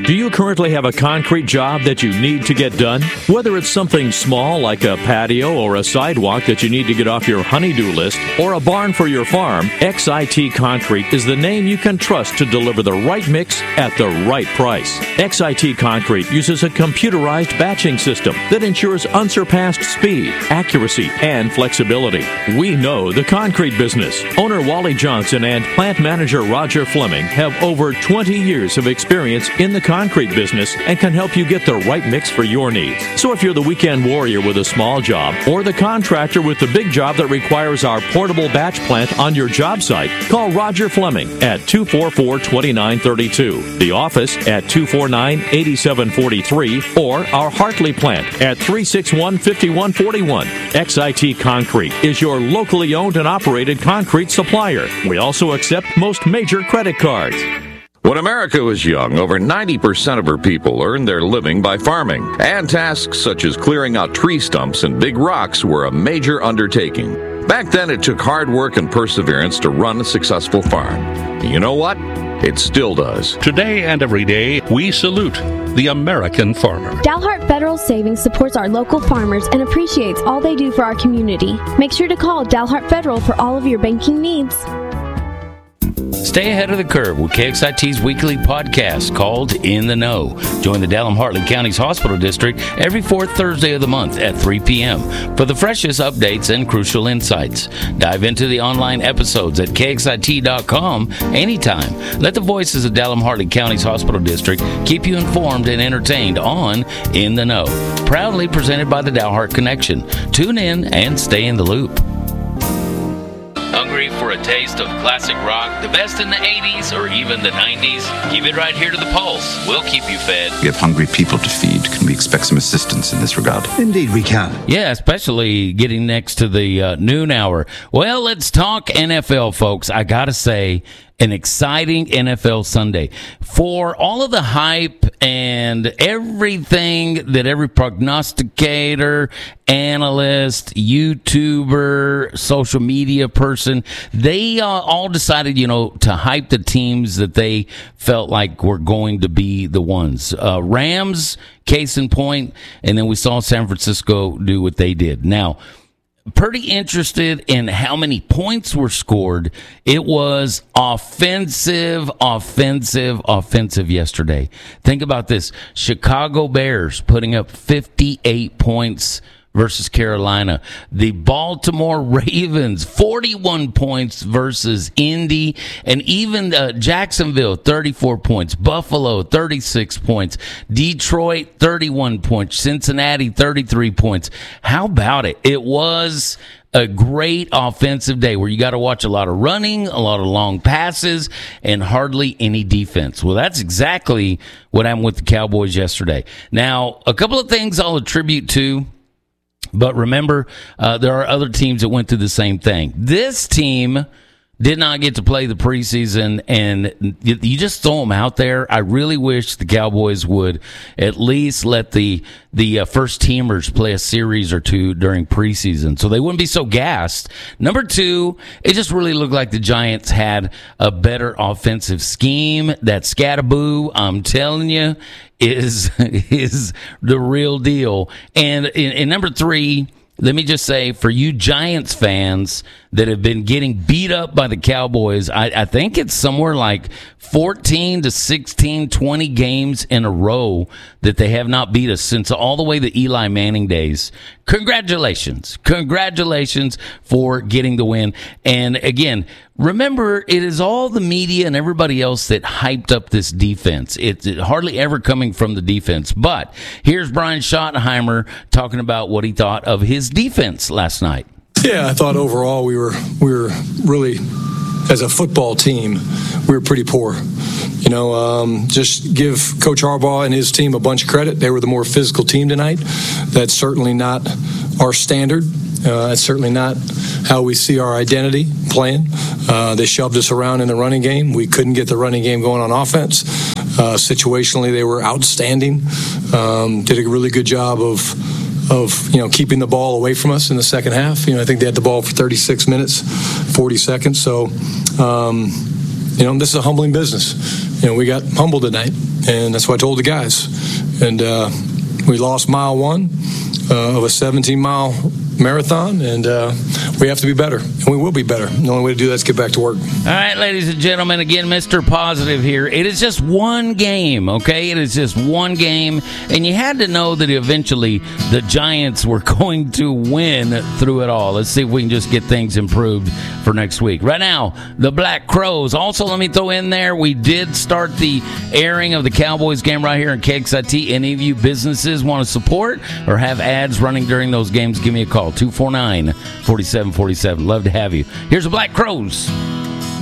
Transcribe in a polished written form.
Do you currently have a concrete job that you need to get done? Whether it's something small like a patio or a sidewalk that you need to get off your honey-do list, or a barn for your farm, XIT Concrete is the name you can trust to deliver the right mix at the right price. XIT Concrete uses a computerized batching system that ensures unsurpassed speed, accuracy, and flexibility. We know the concrete business. Owner Wally Johnson and plant manager Roger Fleming have over 20 years of experience in the concrete business and can help you get the right mix for your needs. So if you're the weekend warrior with a small job or the contractor with the big job that requires our portable batch plant on your job site, call Roger Fleming at 244-2932, the office at 249-8743, or our Hartley plant at 361-5141. XIT Concrete is your locally owned and operated concrete supplier. We also accept most major credit cards. When America was young, over 90% of her people earned their living by farming, and tasks such as clearing out tree stumps and big rocks were a major undertaking. Back then, it took hard work and perseverance to run a successful farm. And you know what? It still does. Today and every day, we salute the American farmer. Dalhart Federal Savings supports our local farmers and appreciates all they do for our community. Make sure to call Dalhart Federal for all of your banking needs. Stay ahead of the curve with KXIT's weekly podcast called In the Know. Join the Dalham-Hartley County's Hospital District every fourth Thursday of the month at 3 p.m. for the freshest updates and crucial insights. Dive into the online episodes at KXIT.com anytime. Let the voices of Dalham-Hartley County's Hospital District keep you informed and entertained on In the Know. Proudly presented by the Dalhart Connection. Tune in and stay in the loop. Hungry for a taste of classic rock, the best in the 80s or even the 90s? Keep it right here to the Pulse. We'll keep you fed. We have hungry people to feed. Can we expect some assistance in this regard? Indeed, we can. Yeah, especially getting next to the noon hour. Well, let's talk NFL, folks. I got to say, an exciting NFL Sunday. For all of the hype and everything that every prognosticator, analyst, YouTuber, social media person, they all decided, to hype the teams that they felt like were going to be the ones. Rams, case in point, and then we saw San Francisco do what they did. Now, pretty interested in how many points were scored. It was offensive yesterday. Think about this. Chicago Bears putting up 58 points versus Carolina. The Baltimore Ravens, 41 points versus Indy. And even Jacksonville, 34 points. Buffalo, 36 points. Detroit, 31 points. Cincinnati, 33 points. How about it? It was a great offensive day where you got to watch a lot of running, a lot of long passes, and hardly any defense. Well, that's exactly what happened with the Cowboys yesterday. Now, a couple of things I'll attribute to. But remember, there are other teams that went through the same thing. This team did not get to play the preseason, and you just throw them out there. I really wish the Cowboys would at least let the first teamers play a series or two during preseason so they wouldn't be so gassed. Number two, it just really looked like the Giants had a better offensive scheme. That Scatterboo, I'm telling you, is the real deal. And in number three, let me just say, for you Giants fans that have been getting beat up by the Cowboys, I think it's somewhere like 14 to 16, 20 games in a row that they have not beat us since all the way the Eli Manning days. Congratulations for getting the win. And again, remember, it is all the media and everybody else that hyped up this defense. It's hardly ever coming from the defense. But here's Brian Schottenheimer talking about what he thought of his defense last night. Yeah, I thought overall we were really, as a football team, we were pretty poor. Just give Coach Harbaugh and his team a bunch of credit. They were the more physical team tonight. That's certainly not our standard. That's certainly not how we see our identity playing. They shoved us around in the running game. We couldn't get the running game going on offense. Situationally, they were outstanding. Did a really good job of keeping the ball away from us in the second half. I think they had the ball for 36 minutes, 40 seconds. So, this is a humbling business. We got humbled tonight. And that's what I told the guys. And we lost mile 1 of a 17-mile marathon, and we have to be better, and we will be better. The only way to do that is get back to work. All right, ladies and gentlemen, again, Mr. Positive here. It is just one game, okay? It is just one game, and you had to know that eventually the Giants were going to win through it all. Let's see if we can just get things improved for next week. Right now, the Black Crows. Also, let me throw in there, we did start the airing of the Cowboys game right here in KXIT. Any of you businesses want to support or have ads running during those games, give me a call. 249-4747. Love to have you. Here's the Black Crows.